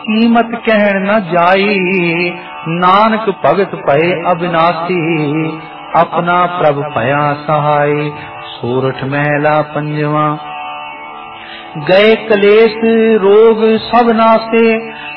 कीमत कहन न जाई। नानक भगत भये अविनाशी, अपना प्रभ भया सहाय। सोरठ महला पंजवा। गए कलेश रोग सब नासे,